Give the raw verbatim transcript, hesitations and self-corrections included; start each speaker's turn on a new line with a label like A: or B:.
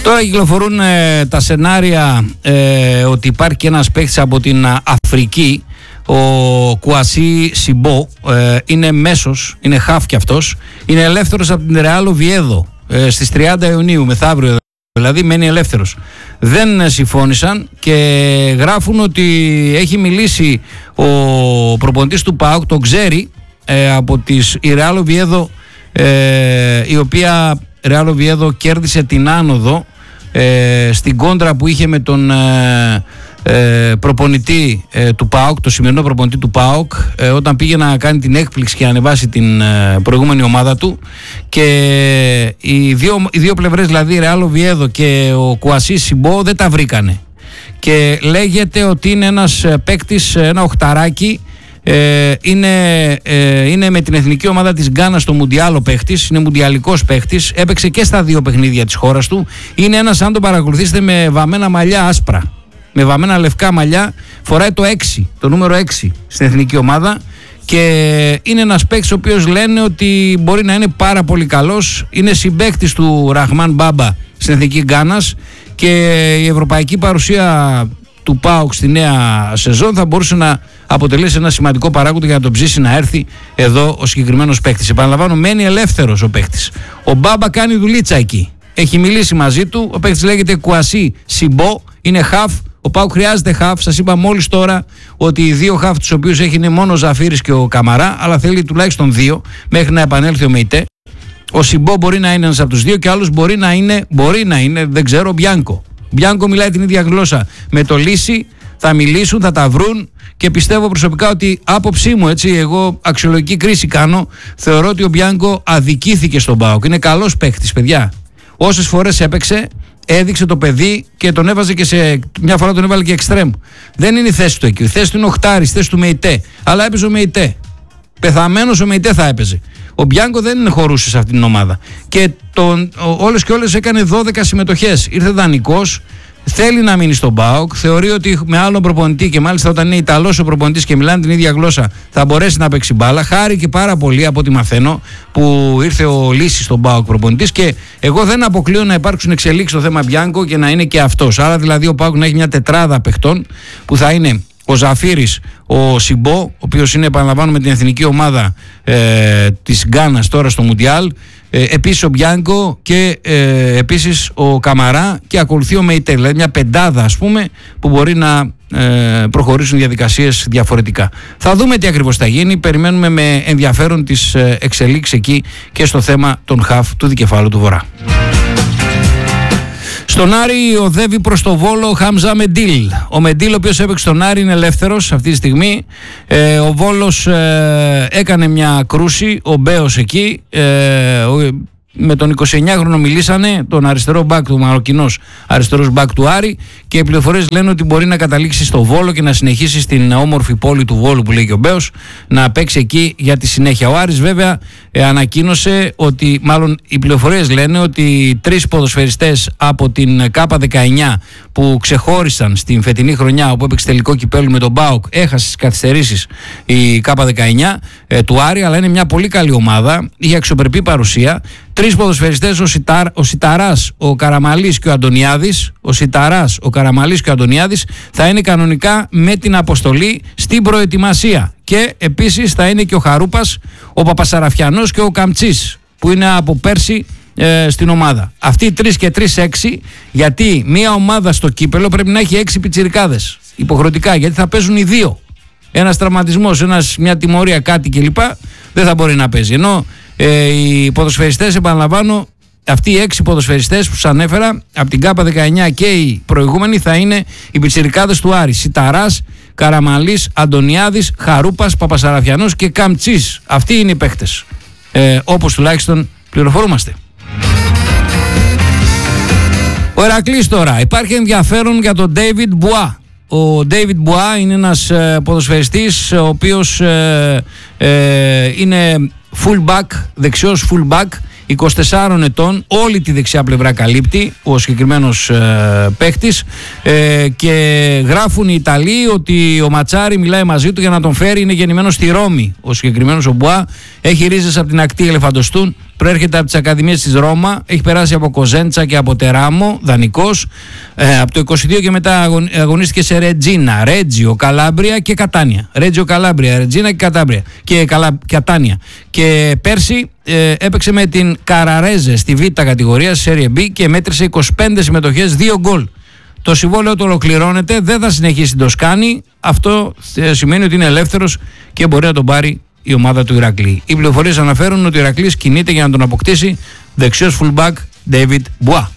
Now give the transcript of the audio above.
A: Τώρα κυκλοφορούν ε, τα σενάρια ε, ότι υπάρχει και ένας παίκτης από την Αφρική, ο Κουασί Σιμπό, ε, είναι μέσος, είναι χαφ κι αυτός, είναι ελεύθερος από την Ρεάλ Οβιέδο ε, στις τριάντα Ιουνίου, μεθαύριο δηλαδή, μένει ελεύθερος. Δεν συμφώνησαν και γράφουν ότι έχει μιλήσει ο προπονητής του ΠΑΟΚ, το ξέρει, ε, από τις, η Ρεάλ Οβιέδο, ε, η οποία Ρεάλ Οβιέδο κέρδισε την άνοδο ε, στην κόντρα που είχε με τον ε, ε, προπονητή ε, του ΠΑΟΚ, το σημερινό προπονητή του ΠΑΟΚ, ε, όταν πήγε να κάνει την έκπληξη και να ανεβάσει την ε, προηγούμενη ομάδα του, και οι δύο, οι δύο πλευρές, δηλαδή η Ρεάλ Οβιέδο και ο Κουασί Σιμπό, δεν τα βρήκανε και λέγεται ότι είναι ένας παίκτης, ένα οχταράκι. Ε, είναι, ε, είναι με την εθνική ομάδα της Γκάνας στο Μουντιάλ ο παίχτης, είναι μουντιαλικός παίχτης, έπαιξε και στα δύο παιχνίδια της χώρας του. Είναι ένας, αν τον παρακολουθήσετε, με βαμμένα μαλλιά άσπρα, με βαμμένα λευκά μαλλιά, φοράει το έξι, το νούμερο έξι στην εθνική ομάδα, και είναι ένας παίκτης ο οποίος λένε ότι μπορεί να είναι πάρα πολύ καλός. Είναι συμπαίκτης του Ραχμάν Μπάμπα στην εθνική Γκάνας, και η ευρωπαϊκή παρουσία του ΠΑΟΚ στη νέα σεζόν θα μπορούσε να αποτελέσει ένα σημαντικό παράγοντα για να τον ψήσει να έρθει εδώ ο συγκεκριμένος παίκτης. Επαναλαμβάνω, μένει ελεύθερος ο παίκτης. Ο Μπάμπα κάνει δουλίτσα εκεί. Έχει μιλήσει μαζί του. Ο παίκτης λέγεται Κουασί Σιμπό, είναι χαφ. Ο ΠΑΟΚ χρειάζεται χαφ. Σας είπα μόλις τώρα ότι οι δύο χαφ τους οποίους έχει είναι μόνο ο Ζαφύρης και ο Καμαρά, αλλά θέλει τουλάχιστον δύο μέχρι να επανέλθει ο Μεϊτέ. Ο Σιμπό μπορεί να είναι ένας από τους δύο και άλλος μπορεί να είναι, μπορεί να είναι, δεν ξέρω, ο Μπιάνκο. Μπιάνκο μιλάει την ίδια γλώσσα με το Λύση, θα μιλήσουν, θα τα βρουν, και πιστεύω προσωπικά ότι, άποψή μου, έτσι, εγώ αξιολογική κρίση κάνω, θεωρώ ότι ο Μπιάνκο αδικήθηκε στον ΠΑΟΚ. Είναι καλός παίκτης, παιδιά. Όσες φορές έπαιξε, έδειξε το παιδί και τον έβαζε και σε. Μια φορά τον έβαλε και εξτρέμ. Δεν είναι η θέση του εκεί. Η θέση του είναι οχτάρης, η θέση του Μεϊτέ. Αλλά έπαιζε ο Μεϊτέ. Πεθαμένος ο Μεϊτέ θα έπαιζε. Ο Μπιάνκο δεν χωρούσε σε αυτήν την ομάδα. Και τον, όλες και όλες έκανε δώδεκα συμμετοχές. Ήρθε δανεικός, θέλει να μείνει στον ΠΑΟΚ. Θεωρεί ότι με άλλον προπονητή, και μάλιστα όταν είναι Ιταλός ο προπονητής και μιλάνε την ίδια γλώσσα, θα μπορέσει να παίξει μπάλα. Χάρηκε πάρα πολύ, από ό,τι μαθαίνω, που ήρθε ο Λύσης στον ΠΑΟΚ προπονητής, και εγώ δεν αποκλείω να υπάρξουν εξελίξεις στο θέμα Μπιάνκο και να είναι και αυτός. Άρα δηλαδή ο ΠΑΟΚ να έχει μια τετράδα παιχτών που θα είναι ο Ζαφύρης, ο Σιμπό, ο οποίος είναι, επαναλαμβάνω, με την εθνική ομάδα ε, της Γκάνας τώρα στο Μουντιάλ, ε, επίσης ο Μπιάνκο και ε, επίσης ο Καμαρά, και ακολουθεί ο Μεϊτέ. Δηλαδή μια πεντάδα, ας πούμε, που μπορεί να ε, προχωρήσουν διαδικασίες διαφορετικά. Θα δούμε τι ακριβώς θα γίνει. Περιμένουμε με ενδιαφέρον τις ε, εξελίξεις εκεί και στο θέμα των χαφ του δικεφάλου του Βορρά. Στον Άρη οδεύει προς το Βόλο ο Χάμζα Μεντίλ. Ο Μεντίλ, ο οποίος έπαιξε στον Άρη, είναι ελεύθερος αυτή τη στιγμή. Ε, ο Βόλος ε, έκανε μια κρούση, ο Μπέος εκεί. Ε, ο, με τον εικοσιεννιάχρονο μιλήσανε, τον αριστερό μπακ του Μαροκινός, αριστερός μπακ του Άρη, και οι πληροφορίες λένε ότι μπορεί να καταλήξει στο Βόλο και να συνεχίσει στην όμορφη πόλη του Βόλου που λέει και ο Μπέος, να παίξει εκεί για τη συνέχεια. Ο Άρης βέβαια ε, ανακοίνωσε ότι, μάλλον οι πληροφορίες λένε ότι τρεις ποδοσφαιριστές από την Κάπα δεκαεννιά που ξεχώρισαν στην φετινή χρονιά, όπου έπαιξε τελικό κυπέλλου με τον ΠΑΟΚ, έχασε τις καθυστερήσεις η Κάπα δεκαεννιά ε, του Άρη, αλλά είναι μια πολύ καλή ομάδα, είχε αξιοπρεπή παρουσία. Τρεις ποδοσφαιριστές, ο, Σιταρ, ο Σιταράς, ο Καραμαλής και ο Αντωνιάδης. Ο Σιταράς, ο Καραμαλής και ο Αντωνιάδης θα είναι κανονικά με την αποστολή στην προετοιμασία. Και επίσης θα είναι και ο Χαρούπας, ο Παπασαραφιανός και ο Καμτσής, που είναι από πέρσι ε, στην ομάδα. Αυτοί οι τρεις και τρεις έξι, γιατί μια ομάδα στο κύπελο πρέπει να έχει έξι πιτσιρικάδες υποχρεωτικά, γιατί θα παίζουν οι δύο. Ένας τραυματισμός, ένας, μια τιμωρία, κάτι κλπ. Δεν θα μπορεί να παίζει. Ενώ ε, οι ποδοσφαιριστές, επαναλαμβάνω, αυτοί οι έξι ποδοσφαιριστές που σας ανέφερα από την Κάπα δεκαεννιά και οι προηγούμενοι θα είναι οι πιτσιρικάδες του Άρη. Σιταράς, Καραμαλής, Αντωνιάδης, Χαρούπας, Παπασαραφιανός και Καμτσής. Αυτοί είναι οι παίχτες, ε, όπως τουλάχιστον πληροφορούμαστε. Ο Ηρακλής τώρα. Υπάρχει ενδιαφέρον για τον Ντέιβιντ Μπουά. Ο Ντέιβιντ Μπουά είναι ένας ε, ποδοσφαιριστής ο οποίος ε, ε, είναι fullback, δεξιός fullback, είκοσι τεσσάρων ετών, όλη τη δεξιά πλευρά καλύπτει ο συγκεκριμένος ε, παίκτης, ε, και γράφουν οι Ιταλοί ότι ο Ματσάρι μιλάει μαζί του για να τον φέρει. Είναι γεννημένος στη Ρώμη ο συγκεκριμένος ο Μπουά, έχει ρίζες από την ακτή Ελεφαντοστούν προέρχεται από τις Ακαδημίες της Ρώμα, έχει περάσει από Κοζέντσα και από Τεράμο, δανεικός. Ε, από το είκοσι δύο και μετά αγων, αγωνίστηκε σε Ρετζίνα, Ρέτζιο, Καλάμπρια και Κατάνια. Ρέτζιο, Καλάμπρια, Ρετζίνα και Κατάμπρια και Καλα, Κατάνια. Και πέρσι ε, έπαιξε με την Καραρέζε στη Β' κατηγορία, στη Serie B, και μέτρησε είκοσι πέντε συμμετοχές, δύο γκολ. Το συμβόλαιο του ολοκληρώνεται, δεν θα συνεχίσει την Τοσκάνη. Αυτό σημαίνει ότι είναι ελεύθερος και μπορεί να τον πάρει η ομάδα του Ηρακλή. Οι πληροφορίες αναφέρουν ότι ο Ηρακλής κινείται για να τον αποκτήσει δεξιός fullback David Bois.